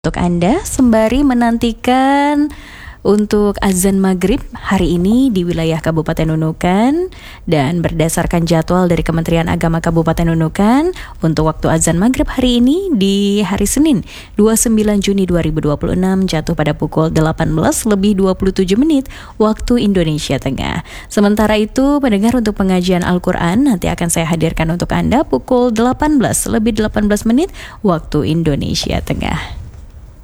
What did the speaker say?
untuk Anda sembari menantikan untuk azan maghrib hari ini di wilayah Kabupaten Nunukan. Dan berdasarkan jadwal dari Kementerian Agama Kabupaten Nunukan, untuk waktu azan maghrib hari ini di hari Senin 29 Juni 2026 jatuh pada pukul 18:27 waktu Indonesia Tengah. Sementara itu, pendengar, untuk pengajian Al-Quran nanti akan saya hadirkan untuk Anda pukul 18:18 waktu Indonesia Tengah.